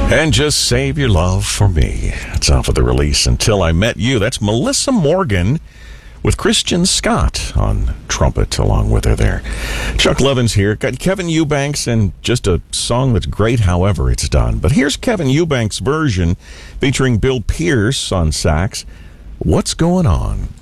And Just Save Your Love for Me. It's off of the release Until I Met You. That's Melissa Morgan with Christian Scott on trumpet along with her there. Chuck Levin's here. Got Kevin Eubanks and just a song that's great however it's done. But here's Kevin Eubanks' version featuring Bill Pierce on sax. What's Going On?